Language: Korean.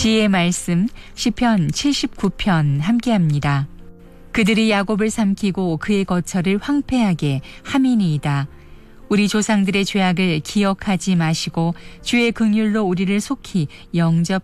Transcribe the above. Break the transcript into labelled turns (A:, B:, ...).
A: 지혜의 말씀 시편 79편 함께합니다. 그들이 야곱을 삼키고 그의 거처를 황폐하게 함이니이다. 우리 조상들의 죄악을 기억하지 마시고 주의 긍휼로 우리를 속히 영접하시옵소서.